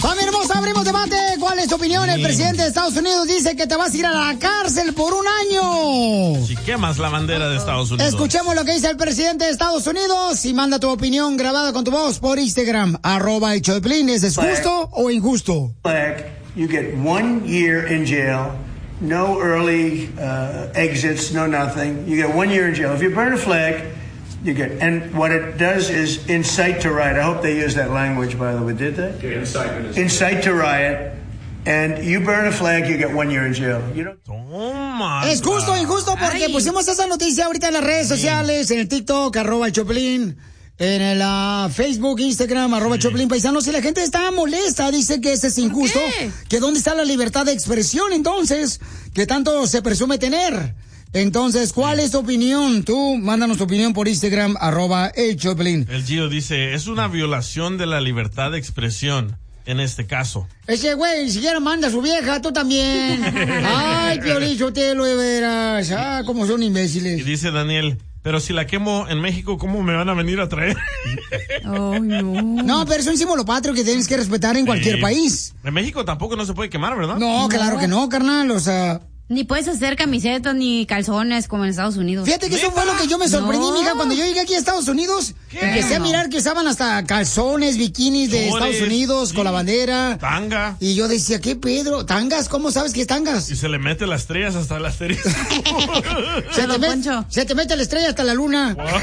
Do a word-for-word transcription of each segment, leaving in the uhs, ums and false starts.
Familia hermosa, abrimos debate. ¿Cuál es tu opinión? El presidente de Estados Unidos dice que te vas a ir a la cárcel por un año. Si quemas la bandera de Estados Unidos. Escuchemos lo que dice el presidente de Estados Unidos y manda tu opinión grabada con tu voz por Instagram. Arroba el show de Piolín. ¿Es justo o injusto? You get one year in jail, no early uh, exits, no nothing. You get one year in jail. If you burn a flag, you get, and what it does is incite to riot. I hope they use that language, by the way. Did they? Yeah, incitement. Incite to riot. And you burn a flag, you get one year in jail. You know? Toma. Es justo o injusto porque Ay. pusimos esa noticia ahorita en las redes sociales, en el TikTok, arroba el Choplin, en el uh, Facebook, Instagram, arroba sí. Choplin Paisanos, y la gente está molesta, dice que ese es injusto, que dónde está la libertad de expresión entonces, que tanto se presume tener. Entonces, ¿cuál es tu opinión? Tú, mándanos tu opinión por Instagram, arroba el Choplin. El Gio dice, es una violación de la libertad de expresión. En este caso. Ese güey, si siquiera manda a su vieja, tú también. Ay, Piolín Sotelo, de veras. Ah, cómo son imbéciles. Y dice Daniel, pero si la quemo en México, ¿cómo me van a venir a traer? Oh, no. No, pero es un símbolo patrio que tienes que respetar en cualquier sí. país. En México tampoco no se puede quemar, ¿verdad? No, no, claro que no, carnal, o sea... Ni puedes hacer camisetas ni calzones como en Estados Unidos. Fíjate que eso fue lo que yo me sorprendí, no. mija, cuando yo llegué aquí a Estados Unidos. ¿Qué? Empecé no. a mirar que usaban hasta calzones, bikinis de Chores, Estados Unidos sí. con la bandera. Tanga. Y yo decía, ¿qué Pedro? ¿Tangas? ¿Cómo sabes que es tangas? Y se le mete las estrellas hasta la estrella. se, te met, se te mete la estrella hasta la luna. Wow.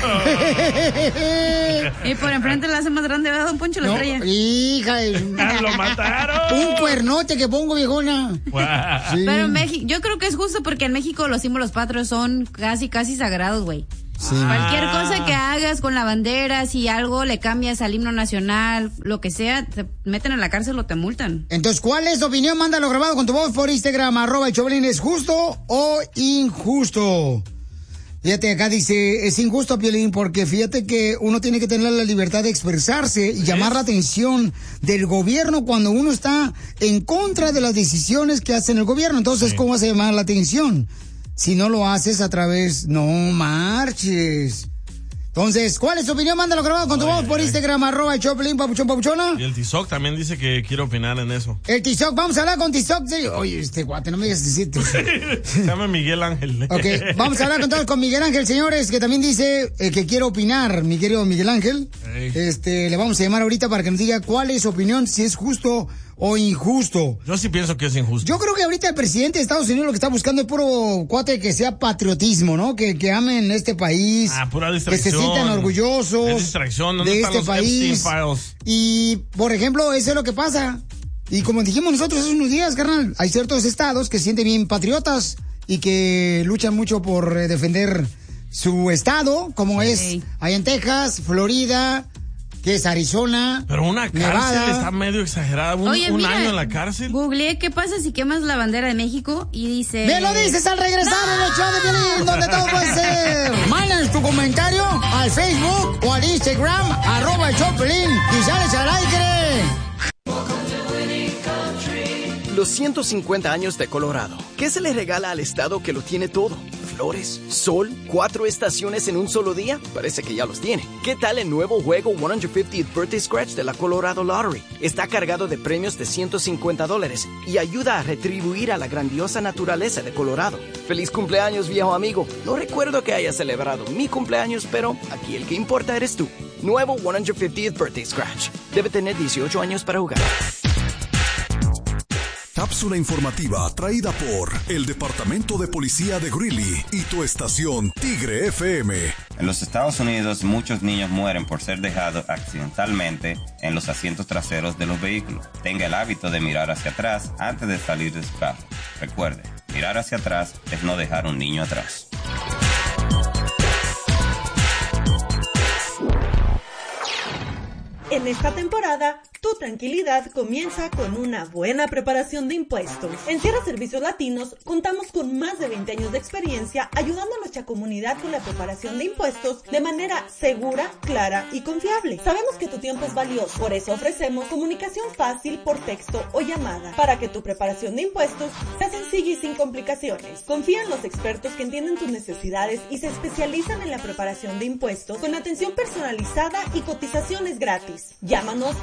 Y por enfrente la hace más grande, ¿verdad, don Poncho, la no, estrella? Hija. ¡Lo mataron! Un cuernote que pongo, viejona. Wow. Sí. Pero en México, yo creo que es justo porque en México los símbolos patrios son casi, casi sagrados, güey. Sí. Cualquier cosa que hagas con la bandera, si algo le cambias al himno nacional, lo que sea, te meten en la cárcel o te multan. Entonces, ¿cuál es tu opinión? Mándalo grabado con tu voz por Instagram, arroba el Choplin. ¿Es justo o injusto? Fíjate, acá dice, es injusto, Piolín, porque fíjate que uno tiene que tener la libertad de expresarse y llamar la atención del gobierno cuando uno está en contra de las decisiones que hace el gobierno. Entonces, sí. ¿cómo vas a llamar la atención? Si no lo haces a través, no marches. Entonces, ¿cuál es tu opinión? Mándalo grabado con tu voz por Instagram, arroba el Choplin, papuchón, papuchona. Y el Tizoc también dice que quiere opinar en eso. El Tizoc, vamos a hablar con Tizoc. Oye, este guate, no me digas decirte. Se llama Miguel Ángel. Ok, vamos a hablar con todos con Miguel Ángel, señores, que también dice eh, que quiere opinar, mi querido Miguel Ángel. Hey. Este, le vamos a llamar ahorita para que nos diga cuál es su opinión, si es justo o injusto. Yo sí pienso que es injusto. Yo creo que ahorita el presidente de Estados Unidos lo que está buscando es puro cuate que sea patriotismo, ¿no? Que, que amen este país. Ah, pura distracción. Que se sientan orgullosos es distracción. ¿Dónde de están este los país. Files? Y, por ejemplo, eso es lo que pasa. Y como dijimos nosotros hace unos días, carnal, hay ciertos estados que se sienten bien patriotas y que luchan mucho por eh, defender su estado, como sí. es ahí en Texas, Florida, que es Arizona. Pero una cárcel Nevada. Está medio exagerada. Un, Oye, un mira, año en la cárcel. Googleé qué pasa si quemas la bandera de México y dice... ¡Me lo dices al regresar ¡No! en el show de Piolín, donde todo puede ser! Mándanos tu comentario al Facebook o al Instagram, arroba el show de Piolín, y sales al aire. Los ciento cincuenta años de Colorado. ¿Qué se le regala al estado que lo tiene todo? ¿Flores? ¿Sol? ¿Cuatro estaciones en un solo día? Parece que ya los tiene. ¿Qué tal el nuevo juego ciento cincuentieth Birthday Scratch de la Colorado Lottery? Está cargado de premios de ciento cincuenta dólares y ayuda a retribuir a la grandiosa naturaleza de Colorado. ¡Feliz cumpleaños, viejo amigo! No recuerdo que haya celebrado mi cumpleaños, pero aquí el que importa eres tú. Nuevo ciento cincuentieth Birthday Scratch. Debe tener dieciocho años para jugar. Cápsula informativa traída por el Departamento de Policía de Greeley y tu estación Tigre F M. En los Estados Unidos, muchos niños mueren por ser dejados accidentalmente en los asientos traseros de los vehículos. Tenga el hábito de mirar hacia atrás antes de salir de su carro. Recuerde, mirar hacia atrás es no dejar un niño atrás. En esta temporada, tu tranquilidad comienza con una buena preparación de impuestos. En Sierra Servicios Latinos contamos con más de veinte años de experiencia ayudando a nuestra comunidad con la preparación de impuestos de manera segura, clara y confiable. Sabemos que tu tiempo es valioso, por eso ofrecemos comunicación fácil por texto o llamada para que tu preparación de impuestos sea sencilla y sin complicaciones. Confía en los expertos que entienden tus necesidades y se especializan en la preparación de impuestos con atención personalizada y cotizaciones gratis. Llámanos al tres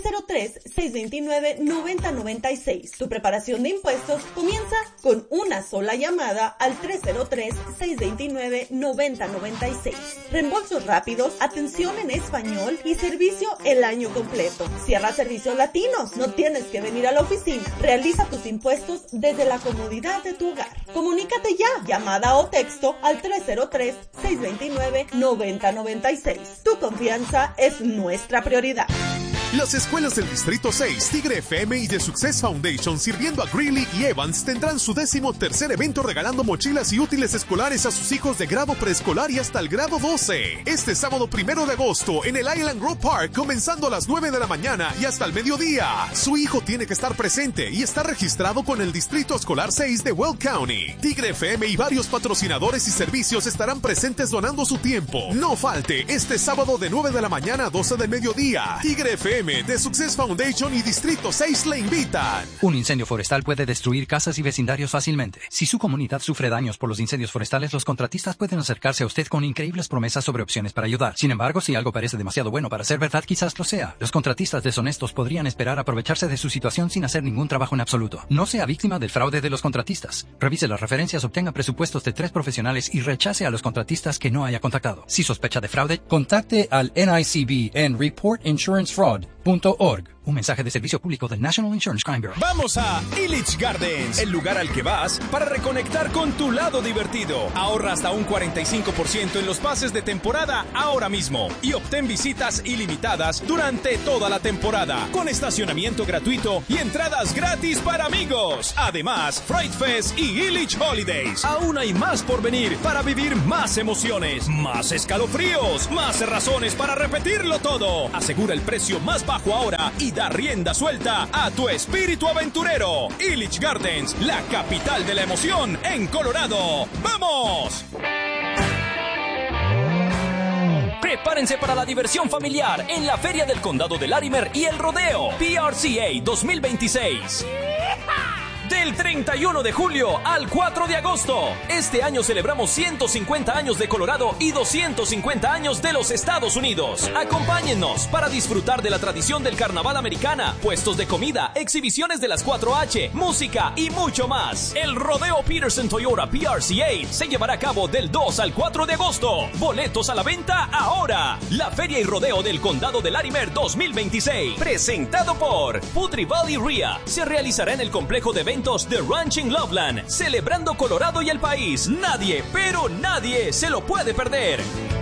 cero tres, seis dos nueve, nueve cero nueve seis. Tu preparación de impuestos comienza con una sola llamada al tres cero tres, seis dos nueve, nueve cero nueve seis. Reembolsos rápidos, atención en español y servicio el año completo. Cierra servicios latinos. No tienes que venir a la oficina. Realiza tus impuestos desde la comodidad de tu hogar. Comunícate ya. Llamada o texto al tres cero tres, seis dos nueve, nueve cero nueve seis. Tu confianza es nuestra prioridad. Las escuelas del Distrito seis, Tigre F M y The Success Foundation, sirviendo a Greeley y Evans, tendrán su décimo tercer evento regalando mochilas y útiles escolares a sus hijos de grado preescolar y hasta el grado doce. Este sábado primero de agosto en el Island Grove Park, comenzando a las nueve de la mañana y hasta el mediodía. Su hijo tiene que estar presente y está registrado con el Distrito Escolar seis de Weld County. Tigre F M y varios patrocinadores y servicios estarán presentes donando su tiempo. No falte este sábado de nueve de la mañana a doce del mediodía. Tigre F M, The Success Foundation y Distrito seis le invitan. Un incendio forestal puede destruir casas y vecindarios fácilmente. Si su comunidad sufre daños por los incendios forestales, los contratistas pueden acercarse a usted con increíbles promesas sobre opciones para ayudar. Sin embargo, si algo parece demasiado bueno para ser verdad, quizás lo sea. Los contratistas deshonestos podrían esperar aprovecharse de su situación sin hacer ningún trabajo en absoluto. No sea víctima del fraude de los contratistas. Revise las referencias, obtenga presupuestos de tres profesionales y rechace a los contratistas que no haya contactado. Si sospecha de fraude, contacte al N I C B en report insurance fraud punto org. Un mensaje de servicio público del National Insurance Crime Bureau. Vamos a Illich Gardens, el lugar al que vas para reconectar con tu lado divertido. Ahorra hasta un cuarenta y cinco por ciento en los pases de temporada ahora mismo y obtén visitas ilimitadas durante toda la temporada, con estacionamiento gratuito y entradas gratis para amigos. Además, Fright Fest y Illich Holidays. Aún hay más por venir para vivir más emociones, más escalofríos, más razones para repetirlo todo. Asegura el precio más bajo ahora y da rienda suelta a tu espíritu aventurero. Illich Gardens, la capital de la emoción en Colorado. ¡Vamos! Prepárense para la diversión familiar en la Feria del Condado de Larimer y el Rodeo P R C A dos mil veintiséis. Del treinta y uno de julio al cuatro de agosto. Este año celebramos ciento cincuenta años de Colorado y doscientos cincuenta años de los Estados Unidos. Acompáñennos para disfrutar de la tradición del carnaval americana, puestos de comida, exhibiciones de las cuatro H, música y mucho más. El Rodeo Peterson Toyota P R C A se llevará a cabo del dos al cuatro de agosto. Boletos a la venta ahora. La Feria y Rodeo del Condado de Larimer dos mil veintiséis, presentado por Putri Valley R I A, se realizará en el complejo de eventos de Ranching Loveland, celebrando Colorado y el país. Nadie, pero nadie se lo puede perder.